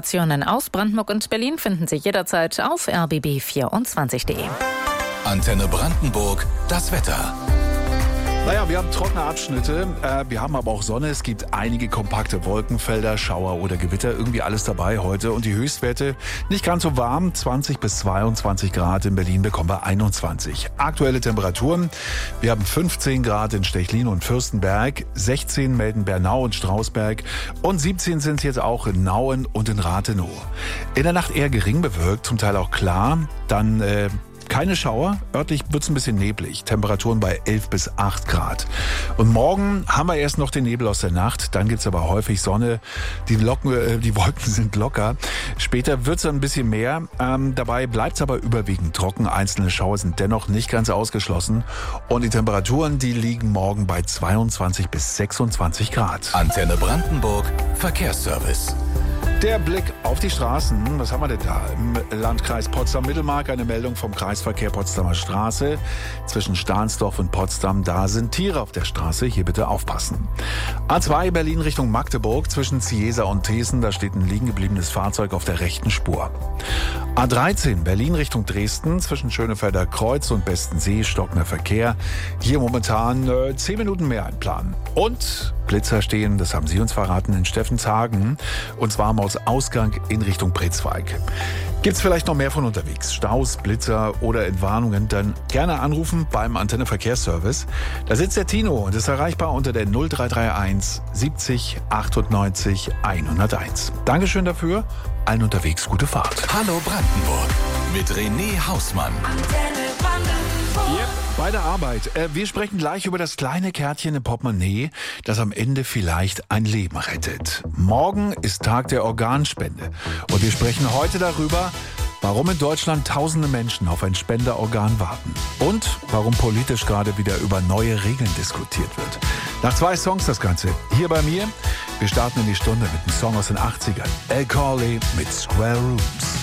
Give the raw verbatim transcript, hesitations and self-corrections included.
Informationen aus Brandenburg und Berlin finden Sie jederzeit auf r b b vierundzwanzig punkt de. Antenne Brandenburg, das Wetter. Naja, wir haben trockene Abschnitte, äh, wir haben aber auch Sonne. Es gibt einige kompakte Wolkenfelder, Schauer oder Gewitter, irgendwie alles dabei heute. Und die Höchstwerte nicht ganz so warm, zwanzig bis zweiundzwanzig Grad. In Berlin bekommen wir einundzwanzig. Aktuelle Temperaturen, wir haben fünfzehn Grad in Stechlin und Fürstenberg, sechzehn melden Bernau und Strausberg und siebzehn sind es jetzt auch in Nauen und in Rathenow. In der Nacht eher gering bewölkt, zum Teil auch klar, dann... Äh, Keine Schauer, örtlich wird es ein bisschen neblig, Temperaturen bei elf bis acht Grad. Und morgen haben wir erst noch den Nebel aus der Nacht, dann gibt's aber häufig Sonne, die, Locken, äh, die Wolken sind locker. Später wird's dann ein bisschen mehr, ähm, dabei bleibt's aber überwiegend trocken, einzelne Schauer sind dennoch nicht ganz ausgeschlossen. Und die Temperaturen, die liegen morgen bei zweiundzwanzig bis sechsundzwanzig Grad. Antenne Brandenburg, Verkehrsservice. Der Blick auf die Straßen, was haben wir denn da? Im Landkreis Potsdam-Mittelmark eine Meldung vom Kreisverkehr Potsdamer Straße. Zwischen Stahnsdorf und Potsdam, da sind Tiere auf der Straße, hier bitte aufpassen. A zwei Berlin Richtung Magdeburg, zwischen Ziesa und Thesen, da steht ein liegen gebliebenes Fahrzeug auf der rechten Spur. A dreizehn Berlin Richtung Dresden, zwischen Schönefelder Kreuz und Bestensee, stockender Verkehr. Hier momentan äh, zehn Minuten mehr einplanen. Und Blitzer stehen, das haben Sie uns verraten, in Steffenshagen, und zwar am Ausgang in Richtung Pritzwalk. Gibt's vielleicht noch mehr von unterwegs? Staus, Blitzer oder Entwarnungen? Dann gerne anrufen beim Antenne Verkehrsservice. Da sitzt der Tino und ist erreichbar unter der null drei drei eins siebzig achtundneunzig hunderteins. Dankeschön dafür. Allen unterwegs gute Fahrt. Hallo Brandenburg mit René Hausmann. Antenne Brandenburg. Yep, bei der Arbeit. Äh, wir sprechen gleich über das kleine Kärtchen im Portemonnaie, das am Ende vielleicht ein Leben rettet. Morgen ist Tag der Organspende. Und wir sprechen heute darüber, warum in Deutschland tausende Menschen auf ein Spenderorgan warten. Und warum politisch gerade wieder über neue Regeln diskutiert wird. Nach zwei Songs das Ganze. Hier bei mir. Wir starten in die Stunde mit einem Song aus den achtzigern. El Corley mit Square Rooms.